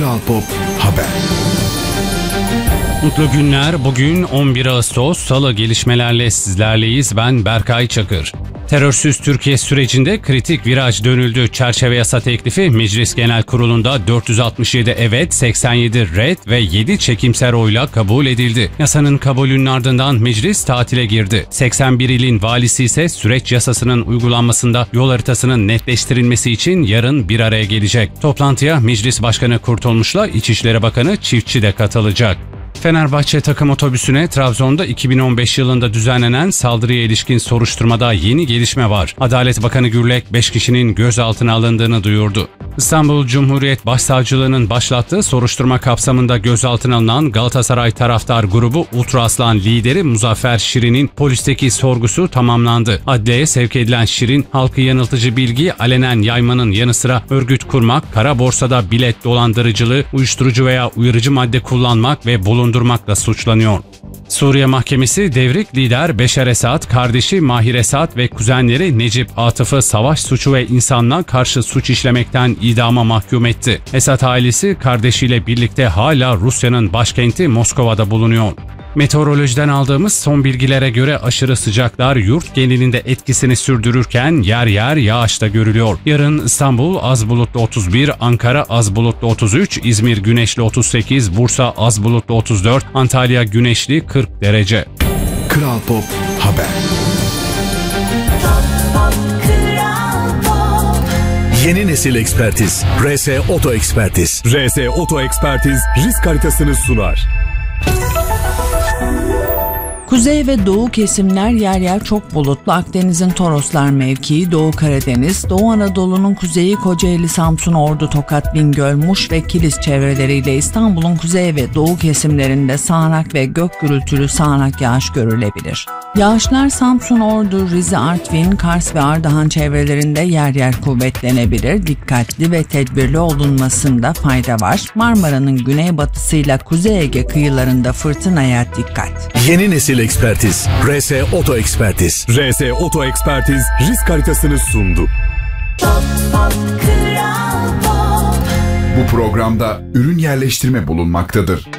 Kral Pop Haber. Mutlu günler. Bugün 11 Ağustos Salı, gelişmelerle sizlerleyiz. Ben Berkay Çakır. Terörsüz Türkiye sürecinde kritik viraj dönüldü. Çerçeve yasa teklifi Meclis Genel Kurulu'nda 467 evet, 87 red ve 7 çekimser oyla kabul edildi. Yasanın kabulünün ardından meclis tatile girdi. 81 ilin valisi ise süreç yasasının uygulanmasında yol haritasının netleştirilmesi için yarın bir araya gelecek. Toplantıya Meclis Başkanı Kurtulmuş'la İçişleri Bakanı Çiftçi de katılacak. Fenerbahçe takım otobüsüne Trabzon'da 2015 yılında düzenlenen saldırıya ilişkin soruşturmada yeni gelişme var. Adalet Bakanı Gürlek 5 kişinin gözaltına alındığını duyurdu. İstanbul Cumhuriyet Başsavcılığı'nın başlattığı soruşturma kapsamında gözaltına alınan Galatasaray taraftar grubu Ultra Aslan lideri Muzaffer Şirin'in polisteki sorgusu tamamlandı. Adliyeye sevk edilen Şirin, halkı yanıltıcı bilgi alenen yaymanın yanı sıra örgüt kurmak, kara borsada bilet dolandırıcılığı, uyuşturucu veya uyarıcı madde kullanmak ve bulundurmakla suçlanıyor. Suriye Mahkemesi devrik lider Beşar Esad, kardeşi Mahir Esad ve kuzenleri Necip Atıf'ı savaş suçu ve insanlığa karşı suç işlemekten idama mahkum etti. Esad ailesi kardeşiyle birlikte hala Rusya'nın başkenti Moskova'da bulunuyor. Meteorolojiden aldığımız son bilgilere göre aşırı sıcaklar yurt genelinde etkisini sürdürürken yer yer yağış da görülüyor. Yarın İstanbul az bulutlu 31, Ankara az bulutlu 33, İzmir güneşli 38, Bursa az bulutlu 34, Antalya güneşli 40 derece. Kral Pop Haber. Yeni nesil ekspertiz. RS Oto Ekspertiz. RS Oto Ekspertiz risk haritasını sunar. Kuzey ve doğu kesimler yer yer çok bulutlu. Akdeniz'in Toroslar mevkii, Doğu Karadeniz, Doğu Anadolu'nun kuzeyi Kocaeli, Samsun, Ordu, Tokat, Bingöl, Muş ve Kilis çevreleriyle İstanbul'un kuzey ve doğu kesimlerinde sağanak ve gök gürültülü sağanak yağış görülebilir. Yağışlar Samsun, Ordu, Rize, Artvin, Kars ve Ardahan çevrelerinde yer yer kuvvetlenebilir. Dikkatli ve tedbirli olunmasında fayda var. Marmara'nın güneybatısıyla Kuzey Ege kıyılarında fırtınaya dikkat. Yeni nesil ekspertiz. RS Oto Ekspertiz. RS Oto Ekspertiz risk haritasını sundu. Bu programda ürün yerleştirme bulunmaktadır.